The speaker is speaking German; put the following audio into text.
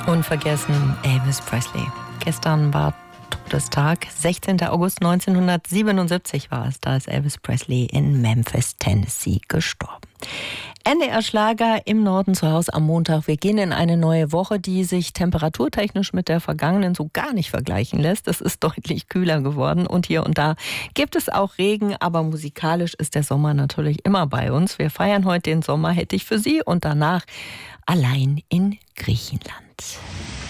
Unvergessen Elvis Presley. Gestern war Todestag, 16. August 1977 war es, da ist Elvis Presley in Memphis, Tennessee gestorben. NDR-Schlager im Norden zu Hause am Montag. Wir gehen in eine neue Woche, die sich temperaturtechnisch mit der vergangenen so gar nicht vergleichen lässt. Es ist deutlich kühler geworden und hier und da gibt es auch Regen, aber musikalisch ist der Sommer natürlich immer bei uns. Wir feiern heute den Sommer, hätte ich für Sie, und danach allein in Griechenland.